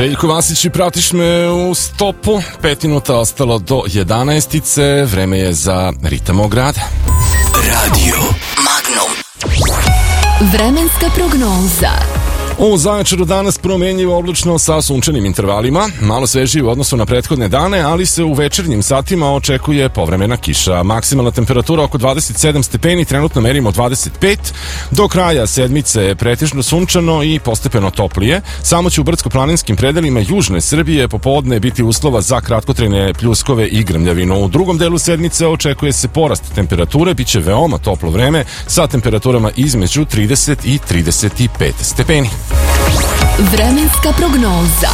Željko Vasić i pratiš me u stopu. 5 minuta ostalo do 11. Vreme je za Ritam mog grada. Radio Magnum. Vremenska prognoza. U Zaječaru danas promenljivo oblačno sa sunčanim intervalima, malo svežije u odnosu na prethodne dane, ali se u večernjim satima očekuje povremena kiša. Maksimalna temperatura oko 27 stepeni, trenutno merimo 25. Do kraja sedmice je pretežno sunčano i postepeno toplije. Samo će u brdsko-planinskim predelima južne Srbije popodne biti uslova za kratkotrajne pljuskove i grmljavinu. U drugom delu sedmice očekuje se porast temperature, bit će veoma toplo vreme sa temperaturama između 30 i 35 stepeni. Vremenska prognoza.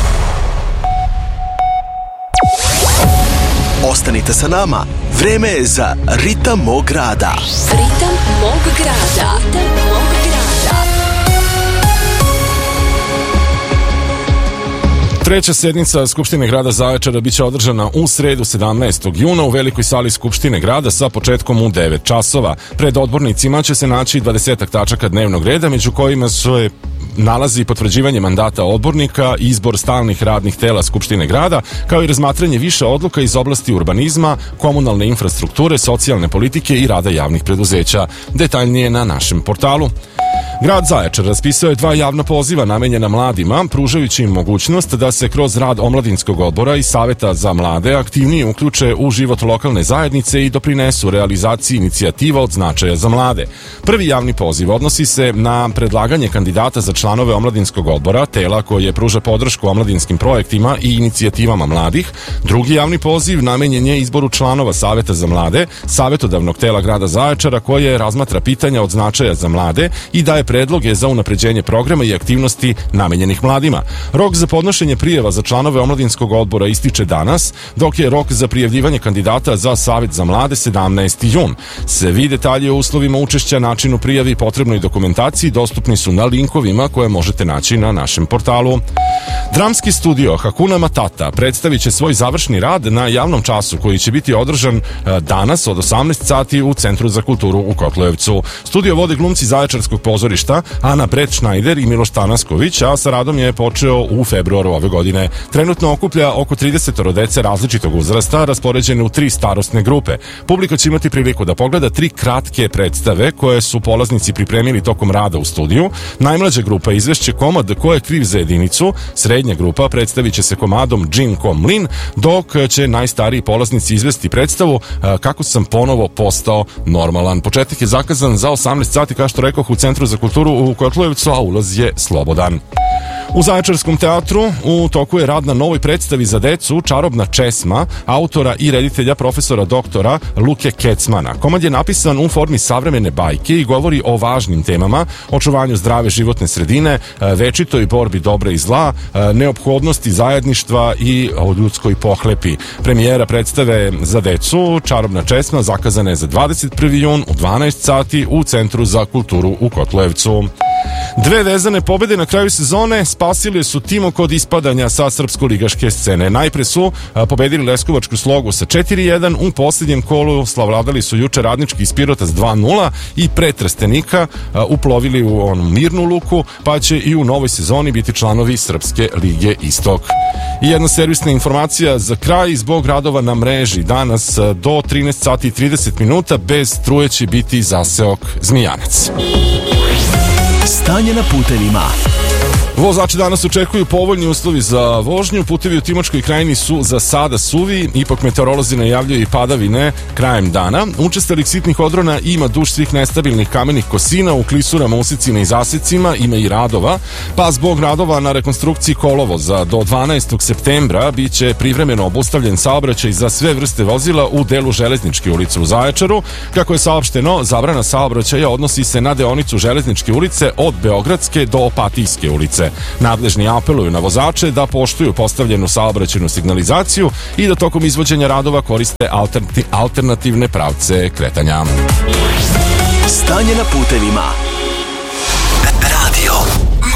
Ostanite sa nama. Vreme je za Ritam mog grada. Ritam mog grada. Ritam mog grada. Treća sednica Skupštine grada Zaječara biće održana u sredu 17. juna u velikoj sali Skupštine grada sa početkom u 9 časova. Pred odbornicima će se naći 20 tačaka dnevnog reda, među kojima se nalazi potvrđivanje mandata odbornika, izbor stalnih radnih tela Skupštine grada, kao i razmatranje više odluka iz oblasti urbanizma, komunalne infrastrukture, socijalne politike i rada javnih preduzeća. Detaljnije na našem portalu. Grad Zaječar raspisao je 2 javna poziva namenjena mladima, pružajući im mogućnost da se kroz rad omladinskog odbora i saveta za mlade aktivnije uključe u život lokalne zajednice i doprinesu realizaciji inicijativa od značaja za mlade. Prvi javni poziv odnosi se na predlaganje kandidata za članove omladinskog odbora, tela koje pruža podršku omladinskim projektima i inicijativama mladih. Drugi javni poziv namenjen je izboru članova saveta za mlade, savetodavnog tela grada Zaječara koje razmatra pitanja od značaja za mlade i daje predloge za unapređenje programa i aktivnosti namenjenih mladima. Rok za podnošenje prijava za članove omladinskog odbora ističe danas, dok je rok za prijavljivanje kandidata za Savet za mlade 17. jun. Svi detalji o uslovima učešća, načinu prijave i potrebnoj dokumentaciji dostupni su na linkovima koje možete naći na našem portalu. Dramski studio Hakuna Matata predstavit će svoj završni rad na javnom času koji će biti održan danas od 18 sati u Centru za kulturu u Kotlujevcu. Studio vode glumci Zaječarskog pozorišta Ana Brett Schneider i Miloš Tanasković, a sa radom je počeo u februaru ove godine. Trenutno okuplja oko 30 dece različitog uzrasta, raspoređene u 3 starosne grupe. Publika će imati priliku da pogleda 3 kratke predstave koje su polaznici pripremili tokom rada u studiju. Najmlađa grupa izvešće komad Ko je kriv za jedinicu, srednja grupa predstavit će se komadom Džin Ko Mlin, dok će najstariji polaznici izvesti predstavu Kako sam ponovo postao normalan. Početak je zakazan za 18 sati, kao što rekoh, u Centru za kulturu u Kotlujevcu, a ulaz je slobodan. U Zaječarskom teatru u toku je rad na novoj predstavi za decu Čarobna česma autora i reditelja profesora doktora Luke Kecmana. Komad je napisan u formi savremene bajke i govori o važnim temama: očuvanju zdrave životne sredine, večitoj borbi dobra i zla, neophodnosti zajedništva i o ljudskoj pohlepi. Premijera predstave za decu Čarobna česma zakazana je za 21. jun u 12 sati u Centru za kulturu u Kotlujevcu. 2 vezane pobede na kraju sezone spasili su Timo kod ispadanja sa srpsko-ligaške scene. Najpre su pobedili Leskovačku Slogu sa 4-1, u posljednjem kolu savladali su juče Radnički iz Pirota s 2-0 i pre Trstenika uplovili u onu mirnu luku, pa će i u novoj sezoni biti članovi Srpske lige Istok. I jedna servisna informacija za kraj: zbog radova na mreži danas do 13 sati i 30 minuta bez struje će biti zaseok Zmijanac. Stanje na putevima. Vozači danas očekuju povoljni uslovi za vožnju. Putevi u Timočkoj krajini su za sada suvi, ipak meteorolozi najavljuju i padavine krajem dana. Učestalih sitnih odrona ima duž svih nestabilnih kamenih kosina, u klisurama, usicima i zasecima, ima i radova, pa zbog radova na rekonstrukciji kolovoza do 12. septembra biće privremeno obustavljen saobraćaj za sve vrste vozila u delu Železničke ulice u Zaječaru. Kako je saopšteno, zabrana saobraćaja odnosi se na deonicu Železničke ulice od Beogradske do Opatijske ulice. Nadležni apeluju na vozače da poštuju postavljenu saobraćajnu signalizaciju i da tokom izvođenja radova koriste alternativne pravce kretanja. Stanje na putevima.